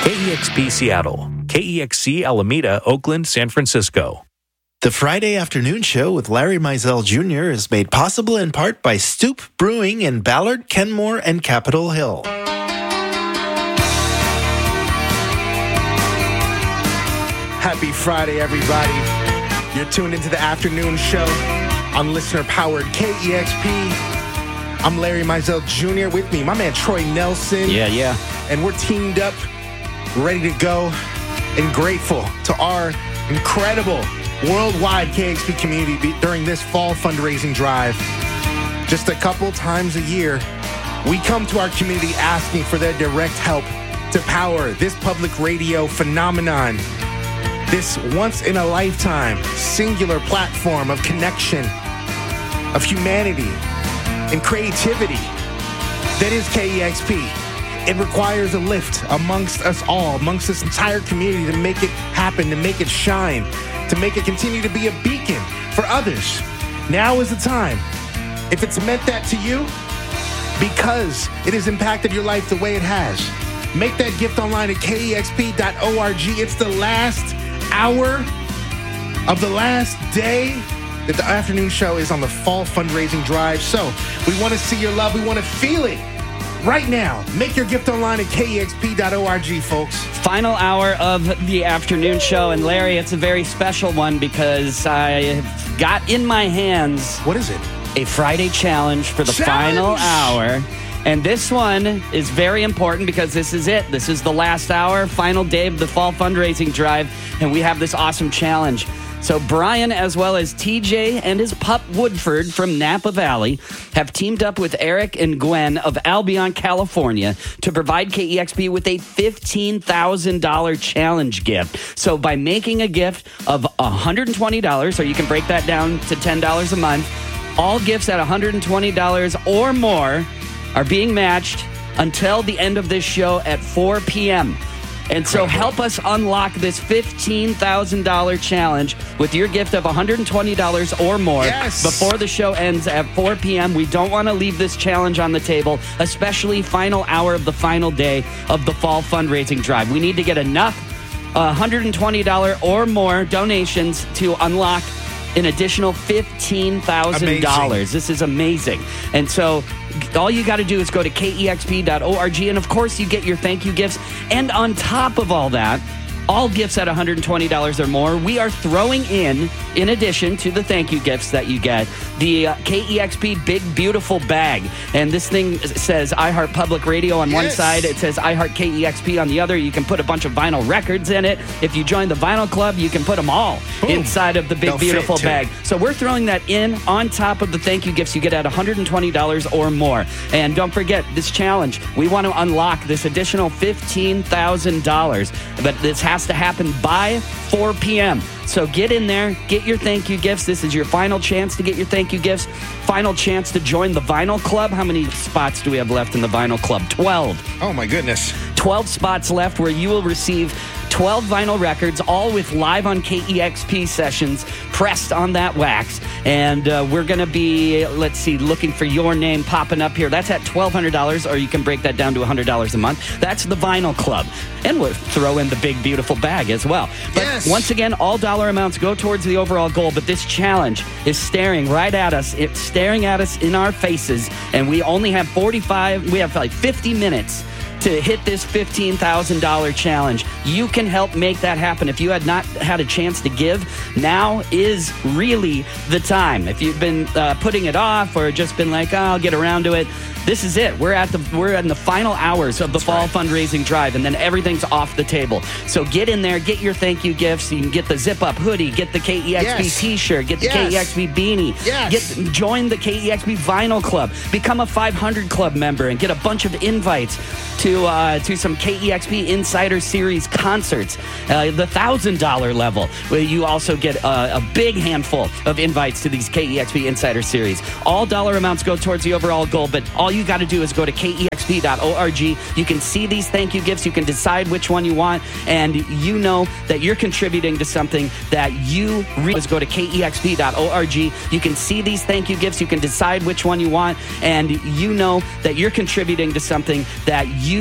KEXP Seattle, KEXC Alameda, Oakland, San Francisco. The Friday Afternoon Show with Larry Mizell Jr. is made possible in part by Stoop Brewing in Ballard, Kenmore, and Capitol Hill. Happy Friday, everybody. You're tuned into the afternoon show on listener-powered KEXP. I'm Larry Mizell Jr. With me, my man Troy Nelson. Yeah. And we're teamed up, ready to go, and grateful to our incredible worldwide KEXP community during this fall fundraising drive. Just a couple times a year, we come to our community asking for their direct help to power this public radio phenomenon, this once-in-a-lifetime singular platform of connection, of humanity, and creativity that is KEXP. It requires a lift amongst us all, amongst this entire community to make it happen, to make it shine, to make it continue to be a beacon for others. Now is the time. If it's meant that to you, because it has impacted your life the way it has, make that gift online at KEXP.org. It's the last hour of the last day that the afternoon show is on the fall fundraising drive. So we want to see your love. We want to feel it right now. Make your gift online at KEXP.org, folks. Final hour of the afternoon show. And Larry, it's a very special one because I have got in my hands... What is it? A Friday challenge for the final hour. And this one is very important because this is it. This is the last hour, final day of the fall fundraising drive. And we have this awesome challenge. So Brian, as well as TJ and his pup Woodford from Napa Valley, have teamed up with Eric and Gwen of Albion, California, to provide KEXP with a $15,000 challenge gift. So by making a gift of $120, or you can break that down to $10 a month, all gifts at $120 or more are being matched until the end of this show at 4 p.m. And so help us unlock this $15,000 challenge with your gift of $120 or more before the show ends at 4 p.m. We don't want to leave this challenge on the table, especially final hour of the final day of the fall fundraising drive. We need to get enough $120 or more donations to unlock an additional $15,000. This is amazing. And so all you got to do is go to KEXP.org, and of course you get your thank you gifts. And on top of all that, all gifts at $120 or more, we are throwing in addition to the thank you gifts that you get, the KEXP Big Beautiful Bag. And this thing says iHeart Public Radio on one side. It says iHeart KEXP on the other. You can put a bunch of vinyl records in it. If you join the vinyl club, you can put them all inside of the Big Beautiful Bag. So we're throwing that in on top of the thank you gifts you get at $120 or more. And don't forget this challenge. We want to unlock this additional $15,000. But this has to happen by 4 p.m. So get in there, get your thank you gifts. This is your final chance to get your thank you gifts. Final chance to join the Vinyl Club. How many spots do we have left in the Vinyl Club? 12. Oh, my goodness. 12 spots left where you will receive 12 vinyl records, all with live on KEXP sessions pressed on that wax. And we're going to be, looking for your name popping up here. That's at $1,200, or you can break that down to $100 a month. That's the Vinyl Club. And we'll throw in the Big Beautiful Bag as well. But once again, all dollar amounts go towards the overall goal. But this challenge is staring right at us. It's staring at us in our faces. And we only have 50 minutes to hit this $15,000 challenge. You can help make that happen. If you had not had a chance to give, now is really the time. If you've been putting it off or just been like, I'll get around to it, this is it. We're in the final hours of the fall fundraising drive, and then everything's off the table. So get in there, get your thank you gifts. You can get the zip-up hoodie, get the KEXP T-shirt, get the KEXP beanie, join the KEXP Vinyl Club, become a 500 Club member, and get a bunch of invites to some KEXP Insider Series concerts, the $1,000 level, where you also get a big handful of invites to these KEXP Insider Series. All dollar amounts go towards the overall goal, but all you got to do is go to KEXP.org. You can see these thank you gifts. You can decide which one you want, and you know that you're contributing to something that you really go to KEXP.org. You can see these thank you gifts. You can decide which one you want, and you know that you're contributing to something that you